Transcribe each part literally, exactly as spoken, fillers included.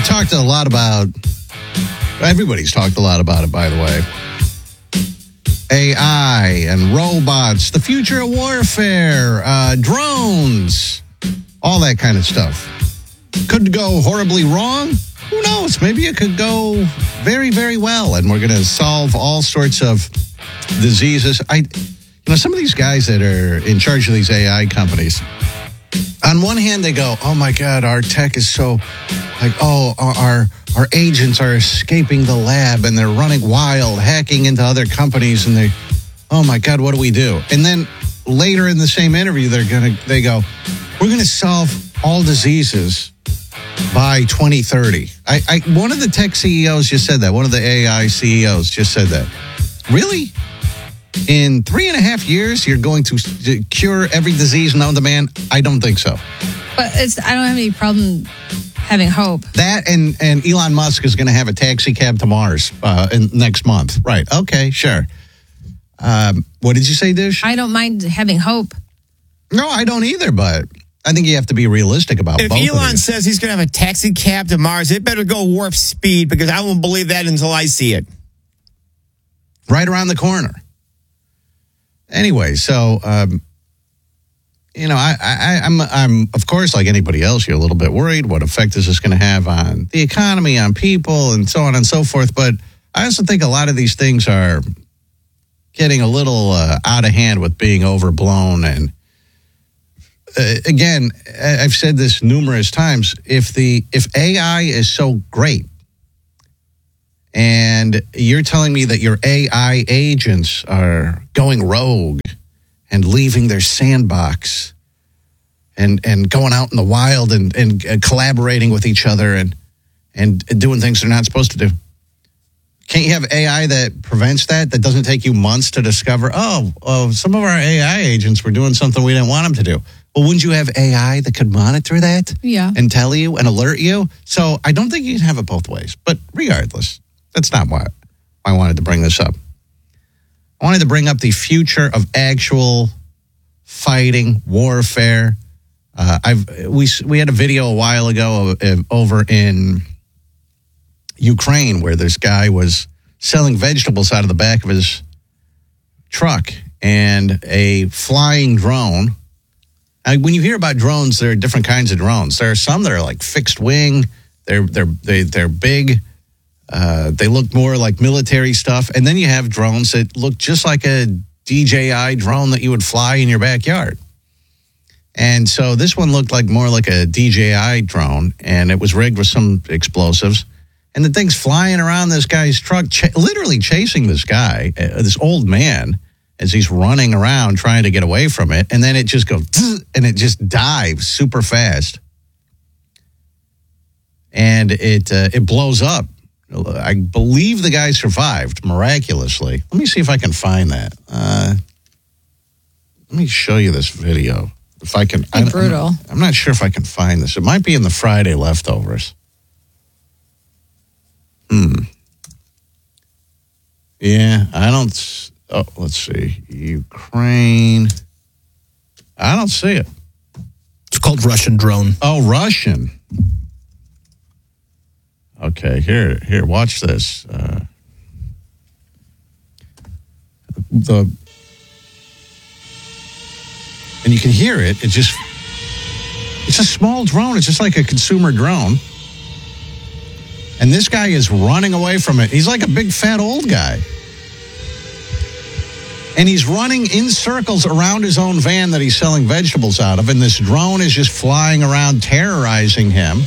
We've talked a lot about, everybody's talked a lot about it, by the way. A I and robots, the future of warfare, uh, drones, all that kind of stuff. Could go horribly wrong. Who knows? Maybe it could go very, very well, and we're going to solve all sorts of diseases. I, you know, some of these guys that are in charge of these A I companies, on one hand, they go, oh, my God, our tech is so, like, oh, our our agents are escaping the lab, and they're running wild, hacking into other companies, and they, oh, my God, what do we do? And then later in the same interview, they're gonna they go, we're going to solve all diseases by twenty thirty. I, I one of the tech C E Os just said that. One of the A I C E Os just said that. Really? In three and a half years, you're going to cure every disease known to man? I don't think so. But it's I don't have any problem having hope. That and, and Elon Musk is going to have a taxi cab to Mars uh, in, next month. Right. Okay, sure. Um, what did you say, Dish? I don't mind having hope. No, I don't either, but I think you have to be realistic about if both If Elon of these. says he's going to have a taxi cab to Mars, it better go warp speed, because I won't believe that until I see it. Right around the corner. Anyway, so, um, you know, I, I, I'm, I'm, of course, like anybody else, you're a little bit worried. What effect is this going to have on the economy, on people, and so on and so forth? But I also think a lot of these things are getting a little uh, out of hand with being overblown. And uh, again, I've said this numerous times. If the if A I is so great, and you're telling me that your A I agents are going rogue and leaving their sandbox and and going out in the wild and, and, and collaborating with each other and, and doing things they're not supposed to do. Can't you have A I that prevents that, that doesn't take you months to discover, oh, oh, some of our A I agents were doing something we didn't want them to do? Well, wouldn't you have A I that could monitor that? Yeah. And tell you and alert you? So I don't think you can have it both ways. But regardless, that's not why I wanted to bring this up. I wanted to bring up the future of actual fighting, warfare. Uh, I've we we had a video a while ago of, over in Ukraine where this guy was selling vegetables out of the back of his truck, and a flying drone. And when you hear about drones, there are different kinds of drones. There are some that are like fixed wing. They're they're they, they're big. Uh, they look more like military stuff. And then you have drones that look just like a D J I drone that you would fly in your backyard. And so this one looked like more like a D J I drone, and it was rigged with some explosives. And the thing's flying around this guy's truck, ch- literally chasing this guy, uh, this old man, as he's running around trying to get away from it. And then it just goes, and it just dives super fast. And it uh, it blows up. I believe the guy survived miraculously. Let me see if I can find that. Uh, let me show you this video. If I can. I, brutal. I'm, I'm not sure if I can find this. It might be in the Friday leftovers. Hmm. Yeah, I don't. Oh, let's see. Ukraine. I don't see it. It's called Russian drone. Oh, Russian. Okay, here, here. Watch this. Uh, the and you can hear it. It just. It's a small drone. It's just like a consumer drone. And this guy is running away from it. He's like a big fat old guy. And he's running in circles around his own van that he's selling vegetables out of. And this drone is just flying around terrorizing him.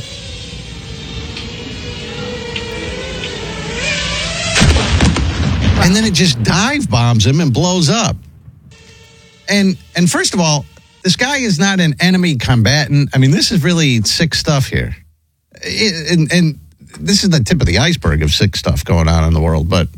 And then it just dive bombs him and blows up. And and first of all, this guy is not an enemy combatant. I mean, this is really sick stuff here. It, and, and this is the tip of the iceberg of sick stuff going on in the world. But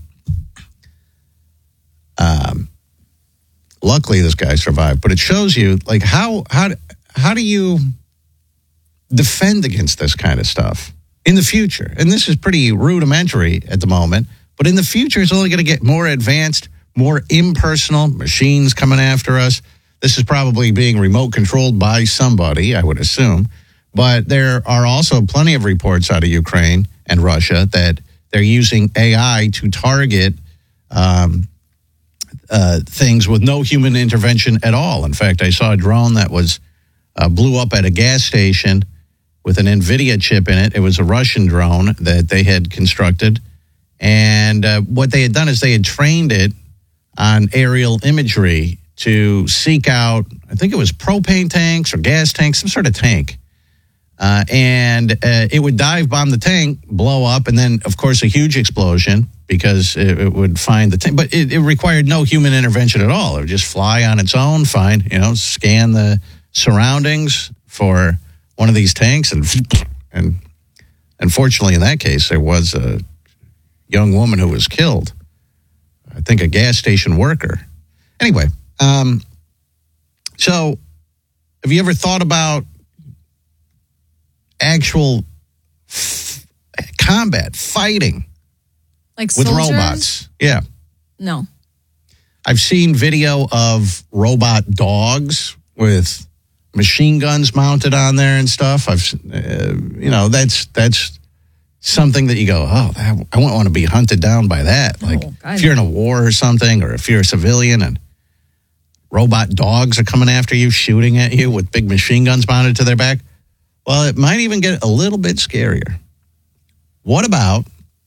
um, luckily, this guy survived. But it shows you, like, how how how do you defend against this kind of stuff in the future? And this is pretty rudimentary at the moment. But in the future, it's only going to get more advanced, more impersonal, machines coming after us. This is probably being remote controlled by somebody, I would assume. But there are also plenty of reports out of Ukraine and Russia that they're using A I to target um, uh, things with no human intervention at all. In fact, I saw a drone that was uh, blew up at a gas station with an NVIDIA chip in it. It was a Russian drone that they had constructed. And uh, what they had done is they had trained it on aerial imagery to seek out, I think it was propane tanks or gas tanks, some sort of tank. Uh, and uh, it would dive bomb the tank, blow up, and then, of course, a huge explosion because it, it would find the tank. But it, it required no human intervention at all. It would just fly on its own, find, you know, scan the surroundings for one of these tanks. And, and unfortunately, in that case, there was a young woman who was killed. I think a gas station worker. Anyway, um, so have you ever thought about actual f- combat, fighting Like with soldiers? robots? Yeah. No. I've seen video of robot dogs with machine guns mounted on there and stuff. I've, uh, you know, that's that's something that you go, oh, I wouldn't want to be hunted down by that. Like No, God, if you're in no. a war or something, or if you're a civilian and robot dogs are coming after you, shooting at you with big machine guns mounted to their back. Well, it might even get a little bit scarier. What about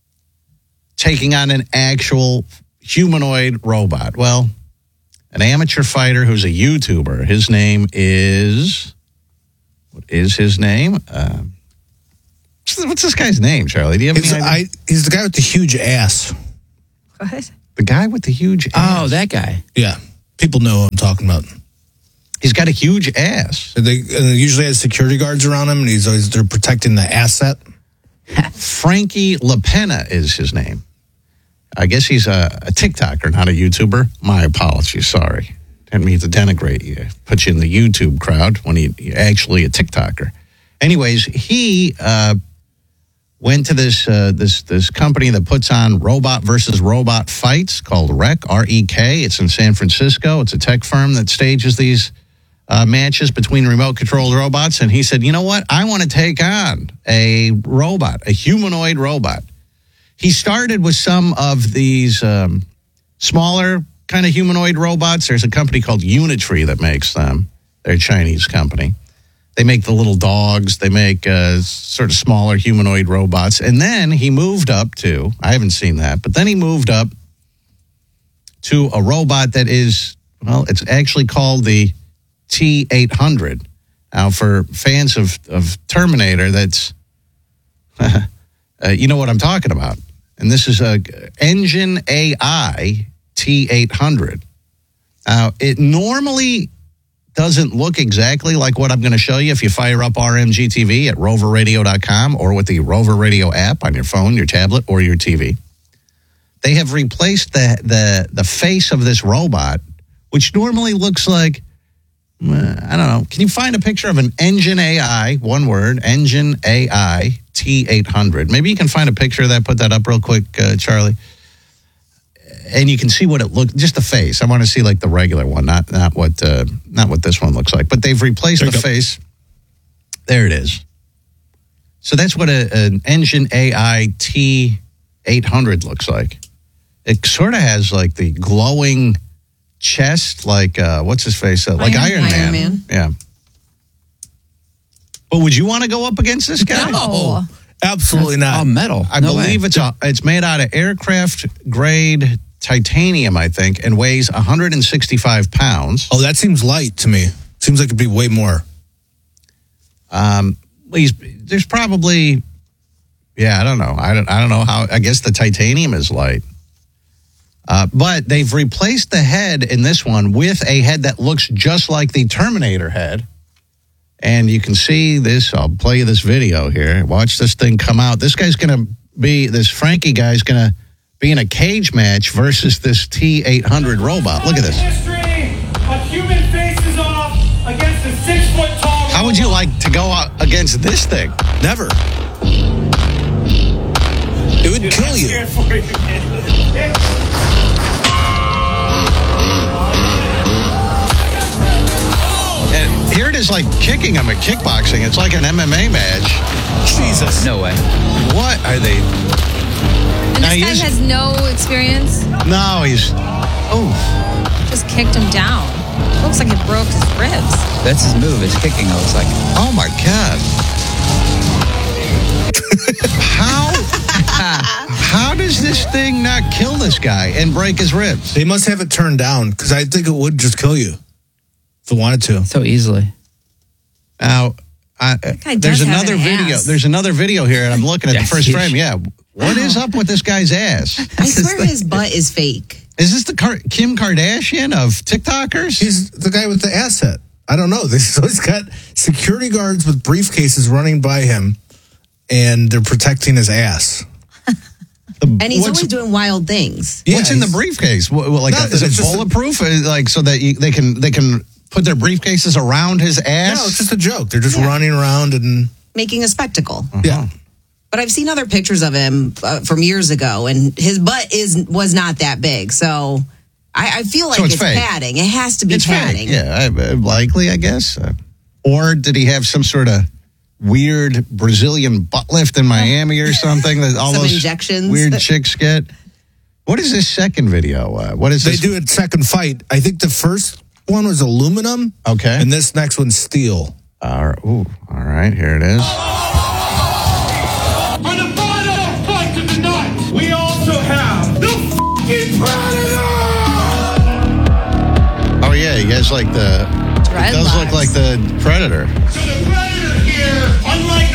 taking on an actual humanoid robot? Well, an amateur fighter who's a YouTuber. His name is, what is his name? Uh, what's this guy's name, Charlie? Do you have He's, any idea? I, he's the guy with the huge ass. What? The guy with the huge ass. Oh, that guy. Yeah. People know what I'm talking about. He's got a huge ass. They, and they usually has security guards around him, and he's always they're protecting the asset. Frankie LaPena is his name. I guess he's a, a TikToker, not a YouTuber. My apologies. Sorry. Didn't mean to denigrate you. Put you in the YouTube crowd when he, you're actually a TikToker. Anyways, he uh, went to this uh, this this company that puts on robot versus robot fights called REK, R E K. It's in San Francisco. It's a tech firm that stages these uh, matches between remote-controlled robots. And he said, you know what? I want to take on a robot, a humanoid robot. He started with some of these um, smaller kind of humanoid robots. There's a company called Unitree that makes them. They're a Chinese company. They make the little dogs. They make uh, sort of smaller humanoid robots. And then he moved up to, I haven't seen that, but then he moved up to a robot that is, well, it's actually called the T eight hundred. Now, for fans of, of Terminator, that's, uh, you know what I'm talking about. And this is a Engine A I T eight hundred. Now, it normally doesn't look exactly like what I'm going to show you if you fire up R M G T V at rover radio dot com or with the Rover Radio app on your phone, your tablet, or your T V. They have replaced the the the face of this robot, which normally looks like, uh, I don't know. Can you find a picture of an Engine A I, one word, Engine A I T eight hundred? Maybe you can find a picture of that, put that up real quick, uh, Charlie. And you can see what it looks, just the face. I want to see like the regular one, not not what uh, not what this one looks like. But they've replaced the face. There it is. So that's what a, an Engine A I T eight hundred looks like. It sort of has like the glowing chest, like uh, what's his face, uh, like Iron, Iron Man. Man. Yeah. But would you want to go up against this guy? No. Absolutely not. Oh, metal. I No believe way. it's a, it's made out of aircraft grade titanium, I think, and weighs one hundred sixty-five pounds. Oh, that seems light to me. Seems like it'd be way more. Um, he's, there's probably, yeah, I don't know. I don't, I don't know how. I guess the titanium is light. Uh, but they've replaced the head in this one with a head that looks just like the Terminator head. And you can see this. I'll play you this video here. Watch this thing come out. This guy's going to be, this Frankie guy's going to be in a cage match versus this T eight hundred robot. Look at this. History of human faces off against a six-foot-tall How would you like to go out against this thing? Never. It would kill you. Scared for you, kid. And here it is. is like kicking him at kickboxing. It's like an M M A match. Jesus. No way. What are they? And Now, this he guy is- has no experience. No, he's. Oh, Just kicked him down. Looks like it broke his ribs. That's his move. His kicking. It looks like. oh my God. How? How does this thing not kill this guy and break his ribs? They must have it turned down because I think it would just kill you if it wanted to. So easily. Now, I, guy there's does have another an video. ass. There's another video here, and I'm looking at Yes, the first he- frame. Yeah, what is up with this guy's ass? I swear his butt is fake. Is this the Car- Kim Kardashian of TikTokers? He's the guy with the asset. I don't know. So he's got security guards with briefcases running by him, and they're protecting his ass. And he's What's- always doing wild things. Yeah, What's in the he's- briefcase? What, what, like, Nothing, is it it's just a- bulletproof? Uh, like, so that you, they can they can put their briefcases around his ass? No, it's just a joke. They're just Yeah. running around and Making a spectacle. yeah. But I've seen other pictures of him uh, from years ago, and his butt is was not that big. So I, I feel like So it's it's, fake. padding. It has to be It's padding. fake. Yeah, I- likely, I guess. Uh, or did he have some sort of weird Brazilian butt lift in Miami or something that all Some those injections. weird chicks get? What is this second video? Uh, what is They this? do a second fight. I think the first one was aluminum. Okay. And this next one's steel. Uh, ooh, all right, here it is. For the final fight of the night, we also have the fucking Predator! Oh yeah, he has like the. It does look Dreadlocks. like the Predator. So the Predator here, unlike